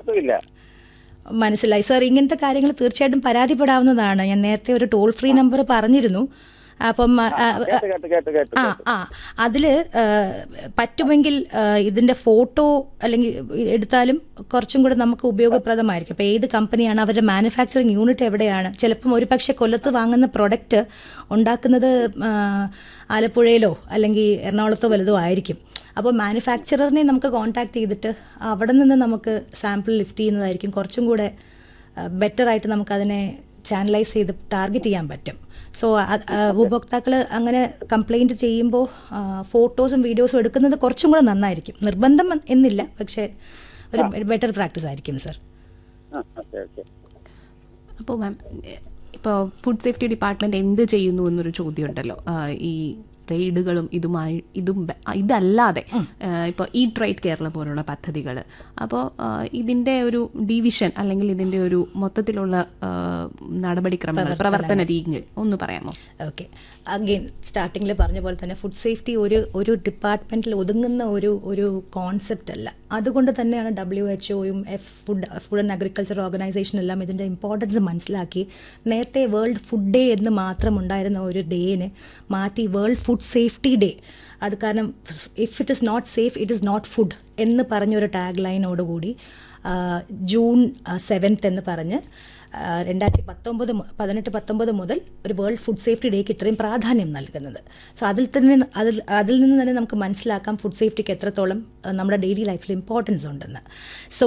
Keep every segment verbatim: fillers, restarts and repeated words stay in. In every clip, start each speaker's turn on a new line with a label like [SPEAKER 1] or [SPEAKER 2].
[SPEAKER 1] കുഴപ്പമില്ല.
[SPEAKER 2] മനസ്സിലായി സർ. ഇങ്ങനത്തെ കാര്യങ്ങൾ തീർച്ചയായിട്ടും പരാതിപ്പെടാവുന്നതാണ്. ഞാൻ നേരത്തെ ഒരു ടോൾ ഫ്രീ നമ്പർ പറഞ്ഞിരുന്നു. അപ്പം ആ ആ അതില് പറ്റുമെങ്കിൽ ഇതിന്റെ ഫോട്ടോ അല്ലെങ്കിൽ എടുത്താലും കുറച്ചും കൂടെ നമുക്ക് ഉപയോഗപ്രദമായിരിക്കും. ഇപ്പൊ ഏത് കമ്പനിയാണ്, അവരുടെ മാനുഫാക്ചറിങ് യൂണിറ്റ് എവിടെയാണ്, ചിലപ്പം ഒരു പക്ഷെ കൊല്ലത്ത് വാങ്ങുന്ന പ്രൊഡക്റ്റ് ഉണ്ടാക്കുന്നത് ആലപ്പുഴയിലോ അല്ലെങ്കിൽ എറണാകുളത്തോ വലുതോ ആയിരിക്കും. അപ്പോൾ മാനുഫാക്ചററിനെ നമുക്ക് കോൺടാക്ട് ചെയ്തിട്ട് അവിടെ നിന്ന് നമുക്ക് സാമ്പിൾ ലിഫ്റ്റ് ചെയ്യുന്നതായിരിക്കും കുറച്ചും കൂടെ ബെറ്റർ ആയിട്ട് നമുക്കതിനെ ചാനലൈസ് ചെയ്ത് ടാർഗറ്റ് ചെയ്യാൻ പറ്റും. സോ ഉപഭോക്താക്കൾ അങ്ങനെ കംപ്ലൈൻറ്റ് ചെയ്യുമ്പോൾ ഫോട്ടോസും വീഡിയോസും എടുക്കുന്നത് കുറച്ചും കൂടെ നന്നായിരിക്കും. നിർബന്ധം എന്നില്ല, പക്ഷേ ഒരു ബെറ്റർ പ്രാക്ടീസ് ആയിരിക്കും സർ.
[SPEAKER 3] അപ്പോൾ മാം, ഇപ്പോൾ ഫുഡ് സേഫ്റ്റി ഡിപ്പാർട്ട്മെൻറ്റ് എന്ത് ചെയ്യുന്നു എന്നൊരു ചോദ്യം ഉണ്ടല്ലോ. ഈ റെയ്ഡുകളും ഇതുമായി ഇതും ഇതല്ലാതെ ഇപ്പോൾ ഈറ്റ് റൈറ്റ് കേരളം പോലുള്ള പദ്ധതികൾ, അപ്പോൾ ഇതിൻ്റെ ഒരു ഡിവിഷൻ അല്ലെങ്കിൽ ഇതിൻ്റെ ഒരു മൊത്തത്തിലുള്ള നടപടിക്രമങ്ങൾ, പ്രവർത്തന രീതികൾ ഒന്ന് പറയാമോ?
[SPEAKER 2] ഓക്കെ, അഗെയിൻ സ്റ്റാർട്ടിങ്ങിൽ പറഞ്ഞ പോലെ തന്നെ ഫുഡ് സേഫ്റ്റി ഒരു ഒരു ഡിപ്പാർട്ട്മെന്റിൽ ഒതുങ്ങുന്ന ഒരു ഒരു കോൺസെപ്റ്റ് അല്ല. അതുകൊണ്ട് തന്നെയാണ് W H ഒയും F food food and agriculture organisation എല്ലാം ഇതിൻ്റെ ഇമ്പോർട്ടൻസ് മനസ്സിലാക്കി നേരത്തെ വേൾഡ് ഫുഡ് ഡേ എന്ന് മാത്രം ഉണ്ടായിരുന്ന ഒരു ഡേനെ മാറ്റി വേൾഡ് ഫുഡ് സേഫ്റ്റി ഡേ. അത് കാരണം if it is not safe it is not food എന്ന് പറഞ്ഞൊരു ടാഗ് ലൈനോടുകൂടി ജൂൺ സെവൻത്ത് എന്ന് പറഞ്ഞ് രണ്ടായിരത്തി പത്തൊമ്പത് പതിനെട്ട് പത്തൊമ്പത് മുതൽ ഒരു വേൾഡ് ഫുഡ് സേഫ്റ്റി ഡേക്ക് ഇത്രയും പ്രാധാന്യം നൽകുന്നത്. സോ അതിൽ തന്നെ അതിൽ അതിൽ നിന്ന് തന്നെ നമുക്ക് മനസ്സിലാക്കാം ഫുഡ് സേഫ്റ്റിക്ക് എത്രത്തോളം നമ്മുടെ ഡെയിലി ലൈഫിൽ ഇമ്പോർട്ടൻസ് ഉണ്ടെന്ന്. സോ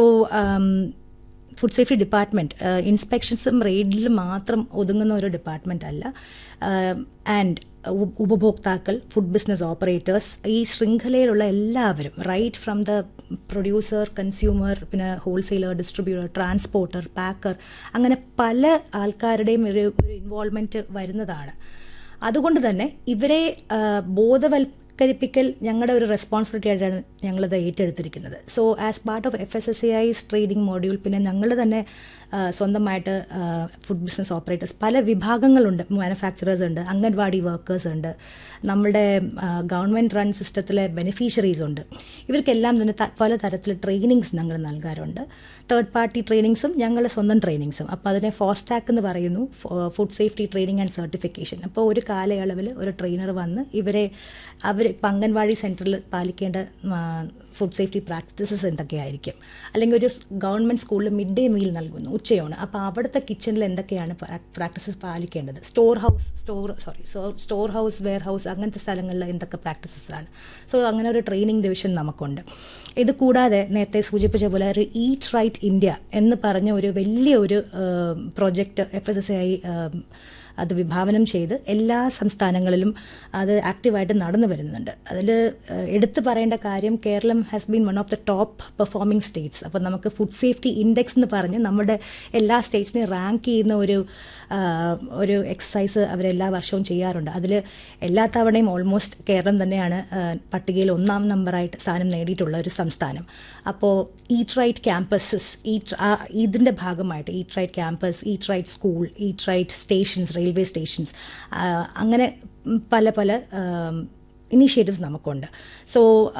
[SPEAKER 2] ഫുഡ് സേഫ്റ്റി ഡിപ്പാർട്ട്മെൻറ്റ് ഇൻസ്പെക്ഷൻസും റെയ്ഡിലും മാത്രം ഒതുങ്ങുന്ന ഒരു ഡിപ്പാർട്ട്മെൻ്റ് അല്ല. ആൻഡ് ഉപഭോക്താക്കൾ, ഫുഡ് ബിസിനസ് ഓപ്പറേറ്റേഴ്സ്, ഈ ശൃംഖലയിലുള്ള എല്ലാവരും, right from the producer, consumer, പിന്നെ ഹോൾസെയിലർ, ഡിസ്ട്രിബ്യൂട്ടർ, ട്രാൻസ്പോർട്ടർ, പാക്കർ, അങ്ങനെ പല ആൾക്കാരുടെയും ഒരു ഒരു ഇൻവോൾവ്മെൻറ്റ് വരുന്നതാണ്. അതുകൊണ്ട് തന്നെ ഇവരെ ബോധവൽക്കരിപ്പിക്കൽ ഞങ്ങളുടെ ഒരു റെസ്പോൺസിബിലിറ്റി ആയിട്ടാണ് ഞങ്ങളത് ഏറ്റെടുത്തിരിക്കുന്നത്. So as part of F S S A ice trading module, പിന്നെ ഞങ്ങൾ തന്നെ സ്വന്തമായിട്ട് ഫുഡ് ബിസിനസ് ഓപ്പറേറ്റേഴ്സ് പല വിഭാഗങ്ങളുണ്ട്. മാനുഫാക്ചറേഴ്സ് ഉണ്ട്, അംഗൻവാടി വർക്കേഴ്സ് ഉണ്ട്, നമ്മുടെ ഗവൺമെൻറ് റൺ സിസ്റ്റത്തിലെ ബെനിഫിഷ്യറീസ് ഉണ്ട്. ഇവർക്കെല്ലാം തന്നെ പല തരത്തിൽ ട്രെയിനിങ്സ് ഞങ്ങൾ നൽകാറുണ്ട്. തേർഡ് പാർട്ടി ട്രെയിനിങ്സും ഞങ്ങളുടെ സ്വന്തം ട്രെയിനിങ്സും. അപ്പോൾ അതിനെ ഫോസ്റ്റാക്ക് എന്ന് പറയുന്നു, food safety training and certification. അപ്പോൾ ഒരു കാലയളവിൽ ഒരു ട്രെയിനർ വന്ന് ഇവരെ അവർ ഇപ്പം അംഗൻവാടി സെൻറ്ററിൽ പാലിക്കേണ്ട ഫുഡ് സേഫ്റ്റി പ്രാക്ടീസസ് എന്തൊക്കെയായിരിക്കും, അല്ലെങ്കിൽ ഒരു ഗവൺമെൻറ് സ്കൂളിൽ മിഡ് ഡേ മീൽ നൽകുന്നു, ഉച്ചയാണ്, അപ്പോൾ അവിടുത്തെ കിച്ചണിൽ എന്തൊക്കെയാണ് പ്രാക്ടീസസ് പാലിക്കേണ്ടത്, store house store sorry store house wear house അങ്ങനത്തെ സ്ഥലങ്ങളിൽ എന്തൊക്കെ പ്രാക്ടീസസ് ആണ്. സോ അങ്ങനെ ഒരു ട്രെയിനിങ് ഡിവിഷൻ നമുക്കുണ്ട്. ഇത് കൂടാതെ നേരത്തെ സൂചിപ്പിച്ച പോലെ ഒരു ഈറ്റ് റൈറ്റ് ഇന്ത്യ എന്ന് പറഞ്ഞ ഒരു വലിയ ഒരു project F S S A I അത് വിഭാവനം ചെയ്ത് എല്ലാ സംസ്ഥാനങ്ങളിലും അത് ആക്റ്റീവായിട്ട് നടന്നു വരുന്നുണ്ട്. അതിൽ എടുത്തു പറയേണ്ട കാര്യം, Keralam has been one of the top performing States. അപ്പോൾ നമുക്ക് ഫുഡ് സേഫ്റ്റി ഇൻഡെക്സ് എന്ന് പറഞ്ഞ് നമ്മുടെ എല്ലാ സ്റ്റേറ്റ്സിനെയും റാങ്ക് ചെയ്യുന്ന ഒരു ഒരു എക്സസൈസ് അവരെല്ലാ വർഷവും ചെയ്യാറുണ്ട്. അതിൽ എല്ലാ തവണയും ഓൾമോസ്റ്റ് കേരളം തന്നെയാണ് പട്ടികയിൽ ഒന്നാം നമ്പറായിട്ട് സ്ഥാനം നേടിയിട്ടുള്ള ഒരു സംസ്ഥാനം. അപ്പോൾ ഈറ്റ് റൈറ്റ് ക്യാമ്പസസ്, ഈറ്റ് ഇതിൻ്റെ ഭാഗമായിട്ട് eat right campus, eat right school, eat right stations, railway stations, അങ്ങനെ പല പല ഇനീഷ്യേറ്റീവ്സ് നമുക്കുണ്ട്. സോ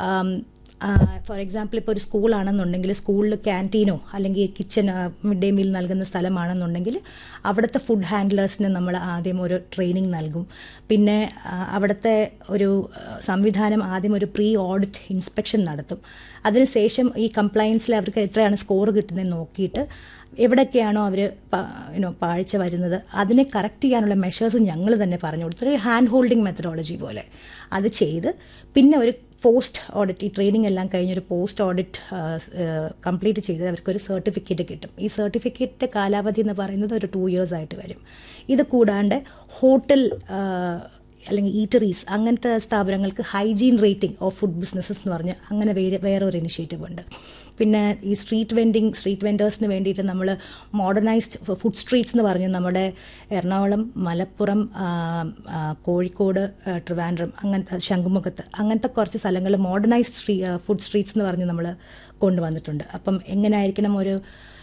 [SPEAKER 2] ഫോർ എക്സാമ്പിൾ ഇപ്പോൾ ഒരു സ്കൂളാണെന്നുണ്ടെങ്കിൽ സ്കൂളിൽ ക്യാൻറ്റീനോ അല്ലെങ്കിൽ കിച്ചൺ മിഡ് ഡേ മീൽ നൽകുന്ന സ്ഥലമാണെന്നുണ്ടെങ്കിൽ അവിടുത്തെ ഫുഡ് ഹാൻഡ്ലേഴ്സിന് നമ്മൾ ആദ്യം ഒരു ട്രെയിനിങ് നൽകും. പിന്നെ അവിടുത്തെ ഒരു സംവിധാനം ആദ്യം ഒരു പ്രീ ഓഡിറ്റ് ഇൻസ്പെക്ഷൻ നടത്തും. അതിനുശേഷം ഈ കംപ്ലയൻസിൽ അവർക്ക് എത്രയാണ് സ്കോർ കിട്ടുന്നതെന്ന് നോക്കിയിട്ട് എവിടെയൊക്കെയാണോ അവർ യുനോ പാഴ്ച വരുന്നത് അതിനെ കറക്റ്റ് ചെയ്യാനുള്ള മെഷേഴ്സ് ഞങ്ങൾ തന്നെ പറഞ്ഞു കൊടുത്തു. ഒരു ഹാൻഡ് ഹോൾഡിംഗ് മെത്തഡോളജി പോലെ അത് ചെയ്ത് പിന്നെ ഒരു പോസ്റ്റ് ഓഡിറ്റ്, ഈ ട്രെയിനിങ് എല്ലാം കഴിഞ്ഞൊരു പോസ്റ്റ് ഓഡിറ്റ് കംപ്ലീറ്റ് ചെയ്ത് അവർക്കൊരു സർട്ടിഫിക്കറ്റ് കിട്ടും. ഈ സർട്ടിഫിക്കറ്റിൻ്റെ കാലാവധി എന്ന് പറയുന്നത് ഒരു ടു ഇയേഴ്സ് ആയിട്ട് വരും. ഇത് കൂടാണ്ട് ഹോട്ടൽ അല്ലെങ്കിൽ ഈറ്ററീസ് അങ്ങനത്തെ സ്ഥാപനങ്ങൾക്ക് hygiene rating of food businesses എന്ന് പറഞ്ഞ് അങ്ങനെ വേറെ വേറെ ഒരു ഇനിഷ്യേറ്റീവ് ഉണ്ട്. പിന്നെ ഈ സ്ട്രീറ്റ് വെൻഡിങ് സ്ട്രീറ്റ് വെൻഡേഴ്സിന് വേണ്ടിയിട്ട് നമ്മൾ മോഡേണൈസ്ഡ് ഫുഡ് സ്ട്രീറ്റ്സ് എന്ന് പറഞ്ഞ് നമ്മുടെ എറണാകുളം, മലപ്പുറം, കോഴിക്കോട്, ട്രിവാൻഡ്രം, അങ്ങനത്തെ ശംഖുമുഖത്ത് അങ്ങനത്തെ കുറച്ച് സ്ഥലങ്ങളിൽ മോഡേണൈസ്ഡ് സ്ട്രീ ഫുഡ് സ്ട്രീറ്റ്സ് എന്ന് പറഞ്ഞ് നമ്മൾ കൊണ്ടുവന്നിട്ടുണ്ട്. അപ്പം എങ്ങനെയായിരിക്കണം ഒരു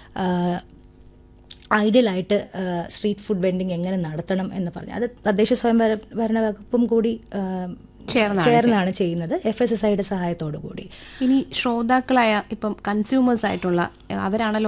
[SPEAKER 2] ഐഡിയലായിട്ട് സ്ട്രീറ്റ് ഫുഡ് വെൻഡിങ് എങ്ങനെ നടത്തണം എന്ന് പറഞ്ഞു അത് തദ്ദേശ സ്വയംഭരണ ഭരണ വകുപ്പും കൂടി ചേർന്നാണ് ചെയ്യുന്നത്, എഫ് എസ് എസ് ഐയുടെ സഹായത്തോടു കൂടി.
[SPEAKER 3] ഇനി ശ്രോതാക്കളായ ഇപ്പം കൺസ്യൂമേഴ്സ് ആയിട്ടുള്ള അവരാണല്ലോ